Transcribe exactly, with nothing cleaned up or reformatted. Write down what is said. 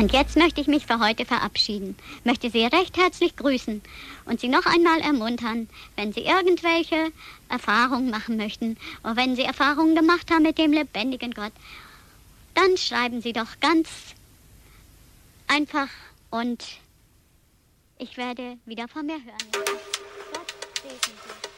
Und jetzt möchte ich mich für heute verabschieden, möchte Sie recht herzlich grüßen und Sie noch einmal ermuntern, wenn Sie irgendwelche Erfahrungen machen möchten oder wenn Sie Erfahrungen gemacht haben mit dem lebendigen Gott, dann schreiben Sie doch ganz einfach und ich werde wieder von mir hören. Gott segne Sie.